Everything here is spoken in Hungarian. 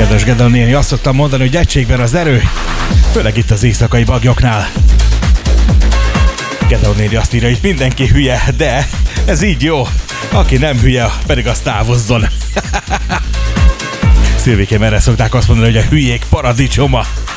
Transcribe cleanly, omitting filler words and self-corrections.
Kedves Gedeon néni, azt szoktam mondani, hogy egységben az erő, főleg itt az éjszakai bagyoknál. Gedeon néni azt írja, hogy mindenki hülye, de ez így jó. Aki nem hülye, pedig az távozzon. Szilvikém, erre szokták azt mondani, hogy a hülyék paradicsoma.